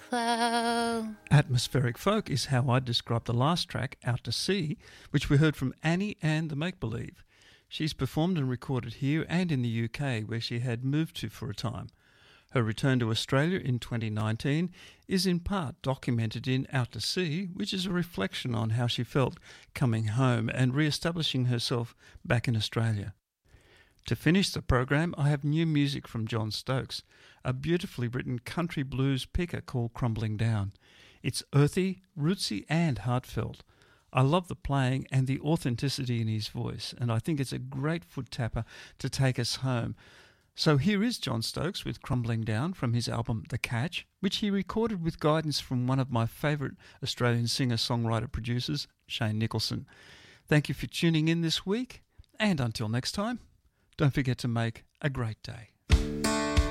flow. Atmospheric folk is how I'd describe the last track, Out to Sea, which we heard from Annie and the Make Believe. She's performed and recorded here and in the UK, where she had moved to for a time. Her return to Australia in 2019 is in part documented in Out to Sea, which is a reflection on how she felt coming home and re-establishing herself back in Australia. To finish the program, I have new music from John Stokes, a beautifully written country blues picker called Crumbling Down. It's earthy, rootsy and heartfelt. I love the playing and the authenticity in his voice, and I think it's a great foot tapper to take us home. So here is John Stokes with Crumbling Down from his album The Catch, which he recorded with guidance from one of my favourite Australian singer-songwriter-producers, Shane Nicholson. Thank you for tuning in this week, and until next time, don't forget to make a great day.